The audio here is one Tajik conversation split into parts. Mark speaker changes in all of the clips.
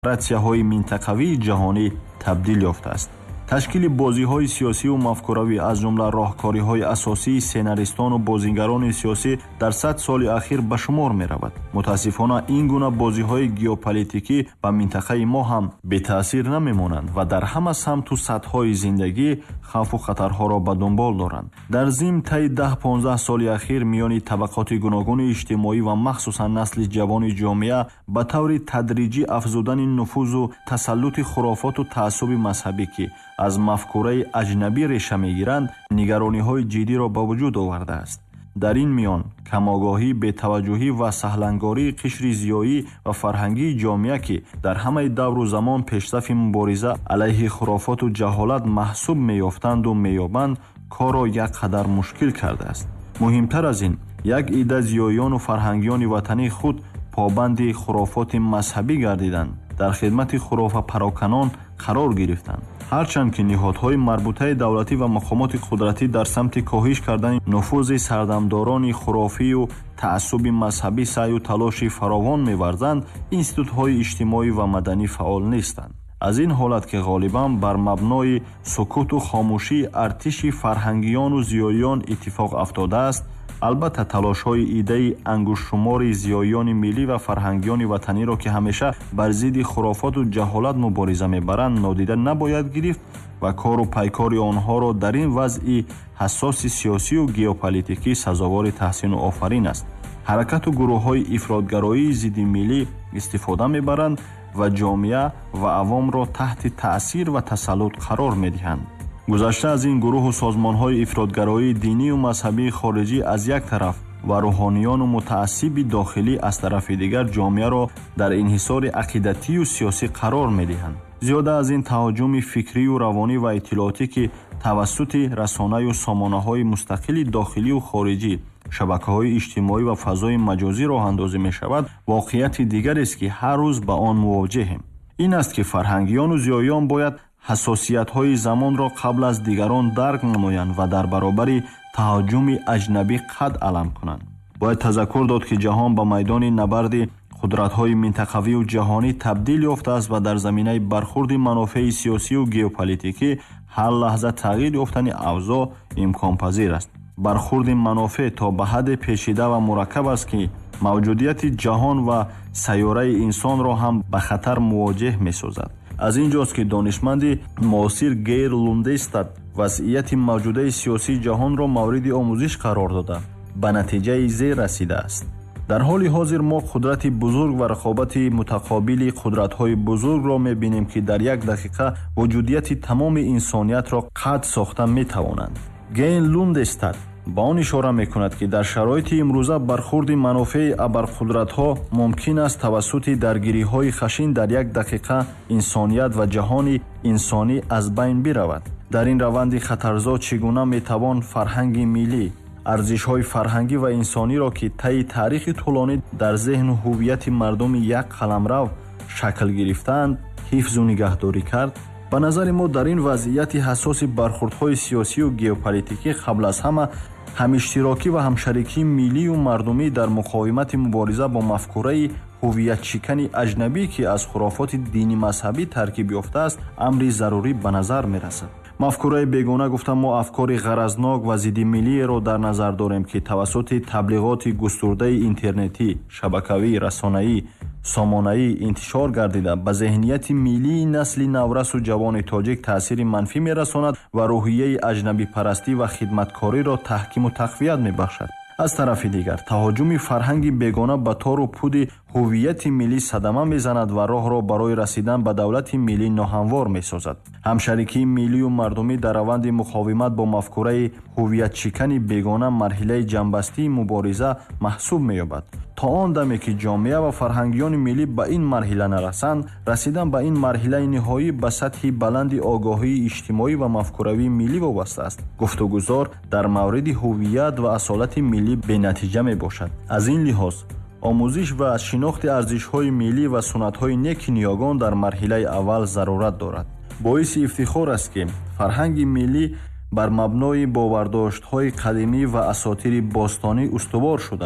Speaker 1: ратсияҳои минтақавии ҷаҳонӣ табдил ёфтааст. ташкили бозиҳои сиёсиву мафкуравӣ аз ҷумла роҳкориҳои асосии сценаристону бозигарони сиёсӣ дар 100 соли ахир ба шумор меравад. мутаассифона ин гуна бозиҳои геополитикӣ ба минтақаи мо ҳам бетаъсир намемонанд ва дар ҳама самту сатҳҳои зиндагӣ хавфу хатарҳоро ба дунбол доранд. дар зим таи 10-15 соли ахир миёни табақоти гуногуни иҷтимоӣ ва махсусан насли ҷавони ҷомеа ба таври тадриҷӣ афзудани нуфузу тасаллути хурофоту таъассуби мазҳабӣ ки аз мафкураи аҷнабӣ реша мегиранд, нигарониҳои ҷиддиро ба вуҷуд овардааст. дар ин миён камогоҳӣ, бетаваҷҷуҳӣ ва саҳлангории қишри зиёӣ ва фарҳангии ҷомеа ки дар ҳамаи давру замон пешсафи мубориза алайҳи хурофоту ҷаҳолат маҳсуб меёфтанду меёбанд, корро як қадар мушкил кардааст. муҳимтар аз ин, як идда зиёиёну фарҳангиёни ватании худ побанди хурофоти мазҳабӣ гардиданд, дар хидмати хурофапароканон қарор гирифтанд. ҳарчанд ки ниҳодҳои марбутаи давлатӣ ва мақомоти қудратӣ дар самти коҳиш кардани нуфузи сардамдорони хурофию таассуби мазҳабӣ саъю талоши фаровон меварзанд, институтҳои иҷтимоӣ ва маданӣ фаъол нестанд. аз ин ҳолат ки ғолибан бар мабнои сукуту хомӯшии артиши фарҳангиёну зиёиён иттифоқ афтодааст, албатта талошҳои иддаи ангушшумори зиёиёни миллӣ ва фарҳангиёни ватаниро ки ҳамеша бар зидди хурофоту ҷаҳолат мубориза мебаранд нодида набояд гирифт ва кору пайкори онҳоро дар ин вазъи ҳассоси сиёсию геополитикӣ сазовори таҳсину офарин аст. ҳаракату гурӯҳҳои ифротгароии зидди миллӣ истифода мебаранд ва ҷомеа ва авомро таҳти таъсир ва тасаллут қарор медиҳанд. гузашта аз ин гурӯҳу созмонҳои ифротгароии динию мазҳабии хориҷӣ аз як тараф ва рӯҳониёну мутаассиби дохилӣ аз тарафи дигар ҷомеаро дар инҳисори ақидатию сиёсӣ қарор медиҳанд. зиёда аз ин таҳоҷуми фикрию равонӣ ва иттилоотӣ ки тавассути расонаю сомонаҳои мустақили дохилию хориҷӣ, шабакаҳои иҷтимоӣ ва фазои маҷозӣ роҳандозӣ мешавад, воқеияти дигарест ки ҳар рӯз ба он мувоҷеҳем. ин аст ки фарҳангиёну зиёиён бояд ҳассосиятҳои замонро қабл аз дигарон дарк намоянд ва дар баробари таҳоҷуми аҷнабӣ қад алам кунанд. бояд тазаккур дод ки ҷаҳон ба майдони набарди қудратҳои минтақавию ҷаҳонӣ табдил ёфтааст ва дар заминаи бархурди манофеи сиёсию геополитикӣ ҳар лаҳза тағйир ёфтани авзо имконпазир аст. бархурди манофеъ то ба ҳадде пешида ва мураккаб аст ки мавҷудияти ҷаҳон ва сайёраи инсонро ҳам ба хатар мувоҷеҳ месозад. аз ин ҷост ки донишманди муосир Гейр Лундестад вазъияти мавҷудаи сиёсии ҷаҳонро мавриди омӯзиш қарор дода, ба натиҷаи зер расидааст. дар ҳоли ҳозир мо қудрати бузург ва рақобати мутақобили қудратҳои бузургро мебинем ки дар як дақиқа вуҷудияти тамоми инсониятро қатъ сохта метавонанд. Гейр Лундестад ба он ишора мекунад ки дар шароити имрӯза бархурди манофеи абарқудратҳо мумкин аст тавассути даргириҳои хашин дар як дақиқа инсоният ва ҷаҳони инсонӣ аз байн биравад. дар ин раванди хатарзод чӣ гуна метавон фарҳанги миллӣ, арзишҳои фарҳангӣ ва инсониро ки таи таърихи тӯлонӣ дар зеҳну ҳувияти мардуми як қаламрав шакл гирифтаанд, ҳифзу нигаҳдорӣ кард? ба назари мо дар ин вазъияти ҳассоси бархурдҳои сиёсию геополитикӣ қабл аз ҳама ҳамиштирокӣ ва ҳамшарикии миллию мардумӣ дар муқовимати мубориза бо мафкураи ҳувиятчикани аҷнабӣ ки аз хурофоти дини мазҳабӣ таркиб ёфтааст, амри зарурӣ ба назар мерасад. мафкураи бегона гуфта мо афкори ғаразнок ва зидди миллиеро дар назар дорем ки тавассути таблиғоти густурдаи интернетӣ, шабакавӣ, расонаӣ, сомонаӣ интишор гардида ба зеҳнияти миллии насли наврасу ҷавони тоҷик таъсири манфӣ мерасонад ва рӯҳияи аҷнабипарастӣ ва хидматкориро таҳкиму тақвият мебахшад. аз тарафи дигар таҳоҷуми фарҳанги бегона ба тору пуди ҳувияти миллӣ садама мезанад ва роҳро барои расидан ба давлати миллӣ ноҳамвор месозад. ҳамшарикии миллию мардумӣ дар раванди муқовимат бо мафкураи ҳувиятчикани бегона марҳилаи ҷанбастии мубориза маҳсуб меёбад. то он даме ки ҷомеа ва фарҳангиёни миллӣ ба ин марҳила нарасанд, расидан ба ин марҳилаи ниҳоӣ ба сатҳи баланди огоҳии иҷтимоӣ ва мафкуравии миллӣ вобаста аст. гуфтугузор дар мавриди ҳувият ва асолати миллӣ бенатиҷа мебошад. аз ин лиҳоз омӯзиш ва шинохти арзишҳои миллӣ ва суннатҳои неки ниёгон дар марҳилаи аввал зарурат дорад. боиси ифтихор аст ки фарҳанги миллӣ бар мабнои бовардоштҳои қадимӣ ва асотири бостонӣ устувор шудааст.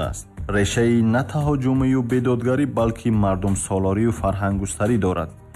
Speaker 1: решаи на таҳоҷумию бедодгарӣ балки мардумсолорию фарҳанггустарӣ дорад.